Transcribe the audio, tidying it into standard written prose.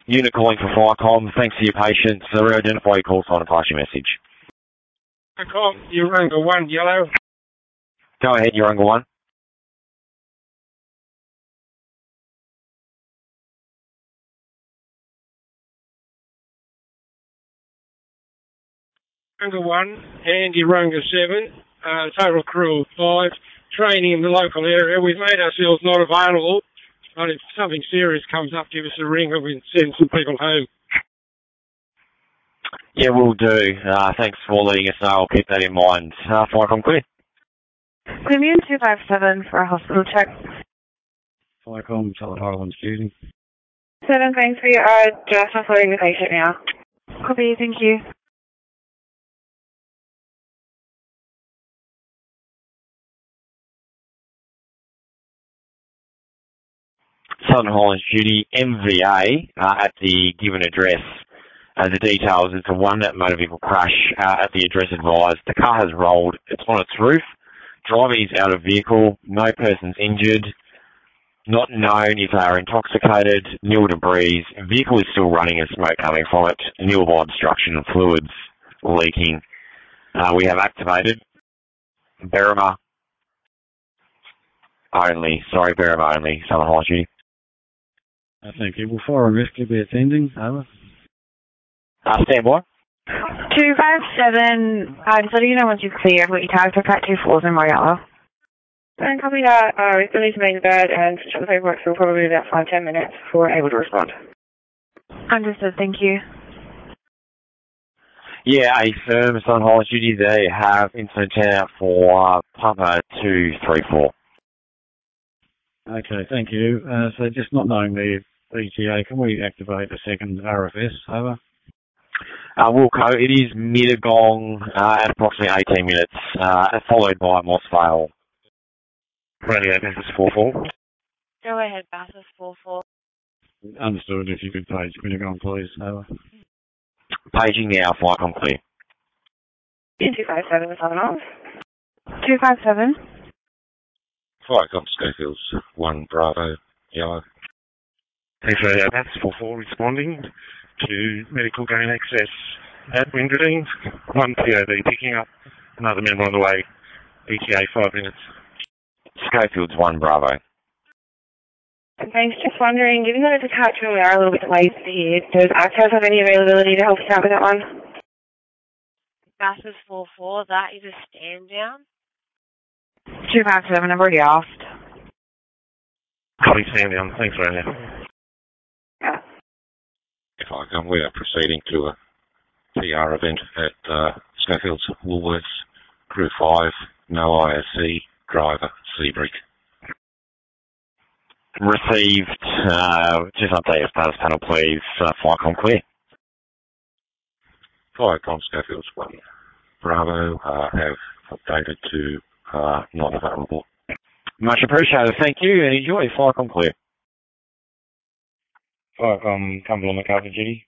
Unit calling for Firecom. Thanks for your patience. Identify your call sign and pass your message. Firecom, Urunga 1, yellow. Go ahead, Urunga 1. Urunga 1 and Urunga 7, total crew of 5, training in the local area. We've made ourselves not available, but if something serious comes up, give us a ring and we'll send some people home. Yeah, we'll do. Thanks for letting us know. I'll keep that in mind. Firecom clear. Simeon 257 for a hospital check. Firecom, Charlotte Highlands Shooting. 7, thanks for your just offloading the patient now. Copy, thank you. Southern Highlands Duty, MVA, at the given address. The details, it's a one motor vehicle crash at the address advised. The car has rolled, it's on its roof. Driver is out of vehicle, no persons injured. Not known if they are intoxicated, nil debris. Vehicle is still running and smoke coming from it. Nil by obstruction and fluids leaking. We have activated Berrima only. Berrima only, Southern Highlands Duty. Thank you. Will fire and rescue be attending? Over. Stand by. 257, just letting you know once you're clear, what your tags are cut 2 in more yellow. And copy that. We still need to make the bed and switch up the paperwork, so probably about 5-10 minutes before we're able to respond. Understood, thank you. Yeah, a firm, Southern Highlands Duty, they have incident 10 out for Papa 234. Okay, thank you. So just not knowing the ETA, can we activate a second RFS? Over. Wilco, it is Mittagong at approximately 18 minutes, followed by Moss Vale. Radio Bathurst 44. Go ahead, Bathurst 44. Understood. If you could page Mittagong, please. Over. Paging now, Firecom clear. 257 is on off. 257. Firecom Schofields 1 Bravo yellow. Thanks, Radio Bathurst 44 responding to medical gain access at Windradean. 1 POV picking up, another member on the way. ETA 5 minutes. Schofields 1 Bravo. Thanks. Just wondering, given that it's a catch and we are a little bit delayed here, does Access have any availability to help us out with that one? Bathurst 44, that is a stand down. 257, I've already asked. Copy, stand down. Thanks, Radio. Yeah. Firecom, we are proceeding to a PR event at Schofields Woolworths, Crew 5, no ISC, driver Seabrick. Received, just update your status panel, please. Firecom clear. Firecom Schofields 1 Bravo have updated to not available. Much appreciated. Thank you and enjoy. Firecom clear. Firecom Cumberland Recovery Duty.